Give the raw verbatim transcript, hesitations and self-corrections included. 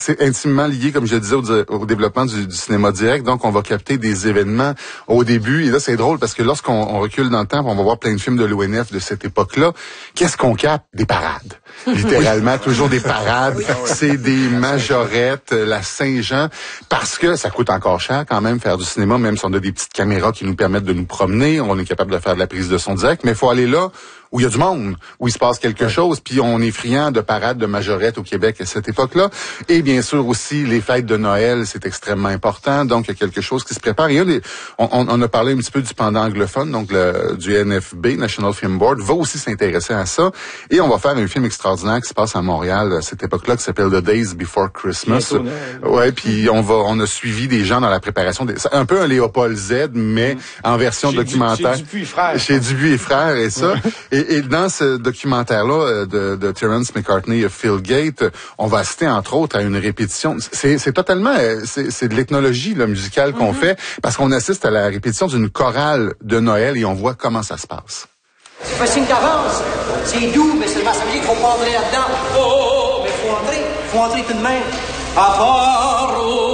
C'est intimement lié, comme je le disais, au, au développement du, du cinéma direct. Donc, on va capter des événements au début. Et là, c'est drôle parce que lorsqu'on on recule dans le temps, on va voir plein de films de l'O N F de cette époque-là. Qu'est-ce qu'on capte? Des parades. Littéralement, toujours des parades. C'est des majorettes, la Saint-Jean. Parce que ça coûte encore cher quand même faire du cinéma, même si on a des petites caméras qui nous permettent de nous promener. On est capable de faire de la prise de son direct. Mais il faut aller là où il y a du monde, où il se passe quelque ouais. chose, puis on est friand de parades de majorettes au Québec à cette époque-là. Et bien sûr aussi, les fêtes de Noël, c'est extrêmement important, donc il y a quelque chose qui se prépare. Et des, on, on a parlé un petit peu du pendant anglophone, donc le, du N F B, National Film Board, va aussi s'intéresser à ça. Et on va faire un film extraordinaire qui se passe à Montréal à cette époque-là, qui s'appelle The Days Before Christmas. Ouais, puis on va, on a suivi des gens dans la préparation, des, un peu un Léopold Z, mais mmh. en version chez documentaire. Du, chez Dupuis et Frères. Chez Dupuis et Frères et ça. Ouais. Et Et, et dans ce documentaire-là de, de Terence McCartney et Phil Gate, on va assister entre autres à une répétition. C'est, c'est totalement, c'est, c'est de l'ethnologie là, musicale qu'on mm-hmm. fait, parce qu'on assiste à la répétition d'une chorale de Noël et on voit comment ça se passe. C'est pas signe d'avance, c'est doux, mais seulement ça veut dire qu'il faut pas entrer là-dedans. Oh, oh, oh, mais faut entrer, faut entrer tout de même. À part, oh.